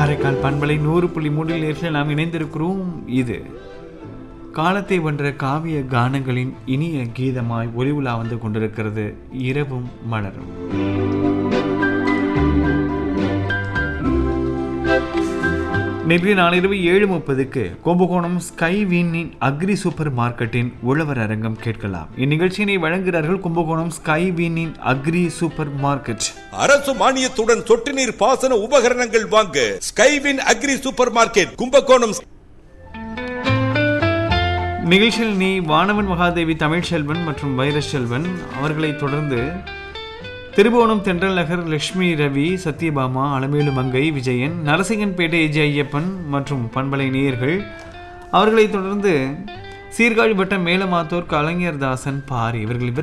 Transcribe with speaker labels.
Speaker 1: காரைக்கால் பண்பலை 100.3 நாம் இணைந்திருக்கிறோம். இது காலத்தை வென்ற காவிய கானங்களின் இனிய கீதமாய் ஒலிவுலா வந்து கொண்டிருக்கிறது. இரவும் மலரும். நேற்று நாளிரவு 7:30 கும்பகோணம் ஸ்கைவின்னின் அக்ரி சூப்பர் மார்க்கெட்டின் உழவர் அரங்கம் கேட்கலாம். இந்நிகழ்ச்சியினை வழங்குகிறார்கள் கும்பகோணம் ஸ்கைவின்னின் அக்ரி சூப்பர் மார்க்கெட்.
Speaker 2: அரசு மானியத்துடன் சொட்டு நீர் பாசன உபகரணங்கள் வாங்க Skywin agri super market Kumbakonam.
Speaker 1: நிகழ்ச்சியில் நீ வானவன் மகாதேவி தமிழ்ச்செல்வன் மற்றும் வைரசெல்வன் அவர்களை தொடர்ந்து திருபுவனம் தென்றல் நகர் லட்சுமி ரவி சத்யபாமா அலமேலு மங்கை விஜயன் நரசிங்கன்பேட்டை ஏஜி ஐயப்பன் மற்றும் பண்பலை நேயர்கள் அவர்களை தொடர்ந்து சீர்காழி வட்டம் மேலமாத்தூர் கலைஞர் தாசன் பாரி இவர்கள்